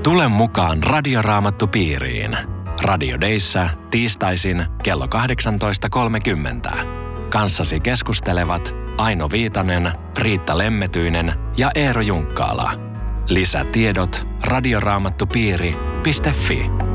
Tule mukaan Radioraamattupiiriin. Radio Dayssä tiistaisin kello 18.30. Kanssasi keskustelevat Aino Viitanen, Riitta Lemmetyinen ja Eero Junkkaala. Lisätiedot radioraamattupiiri.fi.